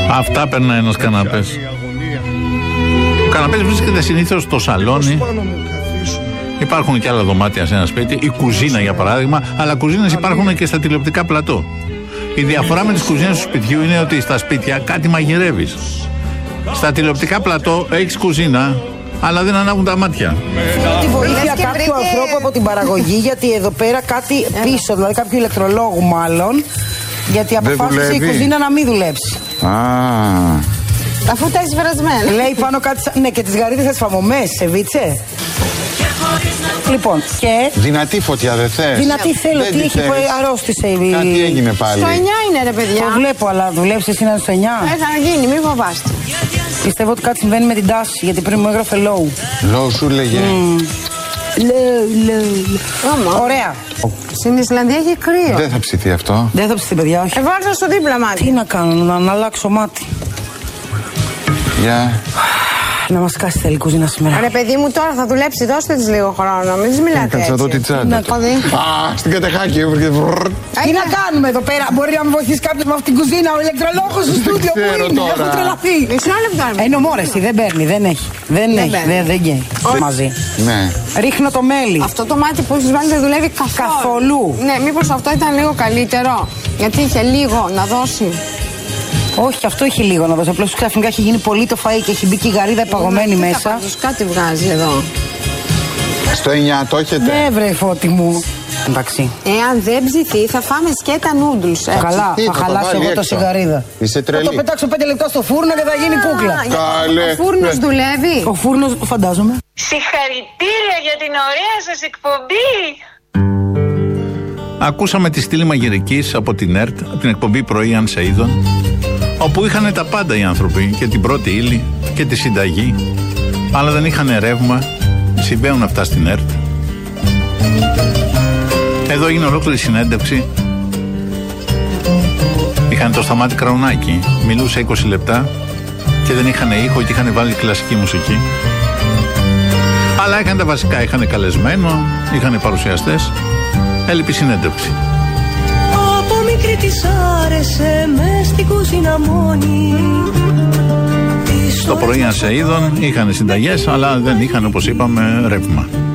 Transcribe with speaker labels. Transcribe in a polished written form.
Speaker 1: Αυτά παίρνει ένας καναπές. Ο καναπές βρίσκεται συνήθως στο σαλόνι. Υπάρχουν και άλλα δωμάτια σε ένα σπίτι, η κουζίνα για παράδειγμα, αλλά κουζίνες υπάρχουν και στα τηλεοπτικά πλατό. Η διαφορά με τις κουζίνες του σπιτιού είναι ότι στα σπίτια κάτι μαγειρεύεις. Στα τηλεοπτικά πλατό έχεις κουζίνα, αλλά δεν ανάβουν τα μάτια.
Speaker 2: Τη βοήθεια κάποιου ανθρώπου από την παραγωγή, γιατί εδώ πέρα κάτι πίσω, δηλαδή κάποιου ηλεκτρολόγου μάλλον, γιατί αποφάσισε η κουζίνα να μην δουλέψει.
Speaker 3: Αφού τα έχεις βρασμένα.
Speaker 2: Λέει πάνω κάτι, ναι, και τις γαρίδες θα τις φάμε μέσα, σεβίτσε. Λοιπόν, και.
Speaker 4: Δυνατή φωτιά δεν θες?
Speaker 2: Δυνατή θέλω, τι έχει που αρρώστησε η.
Speaker 4: Κάτι έγινε πάλι.
Speaker 3: Στο 9 είναι ρε παιδιά.
Speaker 2: Το βλέπω, αλλά δουλέψεις εσύ να είναι στο 9.
Speaker 3: Θα γίνει, μην φοβάστε.
Speaker 2: Πιστεύω ότι κάτι συμβαίνει με την τάση, γιατί πριν μου έγραφε low.
Speaker 4: Low σου λέγε.
Speaker 2: Low. Ωραία.
Speaker 3: Στην Ισλανδία έχει κρύο.
Speaker 4: Δεν θα ψηθεί αυτό.
Speaker 2: Δεν θα ψηθεί, παιδιά, όχι.
Speaker 3: Βάλτε στο δίπλα μάτι.
Speaker 2: Τι να κάνω, να αλλάξω μάτι.
Speaker 4: Γεια.
Speaker 2: Να μας κάσει θέλει κουζίνα σήμερα.
Speaker 3: Ρε παιδί μου, τώρα θα δουλέψει, δώστε της λίγο χρόνο. Μην της μιλάτε
Speaker 4: Κάτσε να δω τη τσάντα. Στην κατεχάκη.
Speaker 2: Τι να κάνουμε εδώ πέρα, μπορεί να με βοηθήσει κάποιος με αυτήν την κουζίνα, ο ηλεκτρολόγος στο στούντιο που είναι. Έχω τρελαθεί.
Speaker 3: Μισό λεπτό.
Speaker 2: Μωρέ, εσύ δεν παίρνει, δεν έχει. Δεν καίει. Μαζί.
Speaker 4: Ναι.
Speaker 2: Ρίχνω το μέλι.
Speaker 3: Αυτό το μάτι που έχεις βάλει δεν δουλεύει καθόλου. Ναι, μήπως αυτό ήταν λίγο καλύτερο. Γιατί είχε λίγο να δώσει.
Speaker 2: Όχι, αυτό έχει λίγο να δώσει. Απλώς ξαφνικά έχει γίνει πολύ το φαΐ και έχει μπει και η γαρίδα παγωμένη μέσα.
Speaker 3: Κάτι βγάζει εδώ.
Speaker 4: Στο 9 το έχετε?
Speaker 2: Ναι, βρε Φώτη μου. Εντάξει.
Speaker 3: Εάν δεν ψηθεί, θα φάμε σκέτα νούντλς.
Speaker 2: Καλά, θα χαλάσω εγώ το σιγαρίδα.
Speaker 4: Είσαι τρελή.
Speaker 2: Θα το πετάξω 5 λεπτά στο φούρνο και θα γίνει κούκλα.
Speaker 4: Καλέ.
Speaker 3: Ο φούρνος δουλεύει.
Speaker 2: Ο φούρνος, φαντάζομαι.
Speaker 5: Συγχαρητήρια για την ωραία σας εκπομπή.
Speaker 1: Ακούσαμε τη στήλη μαγειρικής από την ΕΡΤ, από την εκπομπή Πρωί Αν Σε Είδων, όπου είχαν τα πάντα οι άνθρωποι, και την πρώτη ύλη και τη συνταγή, αλλά δεν είχαν ρεύμα. Συμβαίνουν αυτά στην ΕΡΤ. Εδώ έγινε ολόκληρη συνέντευξη. Είχαν το Σταμάτη Κραουνάκη, μιλούσε 20 λεπτά και δεν είχαν ήχο και είχαν βάλει κλασική μουσική. Αλλά είχαν τα βασικά, είχαν καλεσμένο, είχαν παρουσιαστές. Έλειπε η συνέντευξη.
Speaker 6: Από μικρή της άρεσε μες στην κουζίνα μόνη.
Speaker 1: Στο Πρωί Αν Σε Είδων είχαν συνταγές, αλλά δεν είχαν, όπως είπαμε, ρεύμα.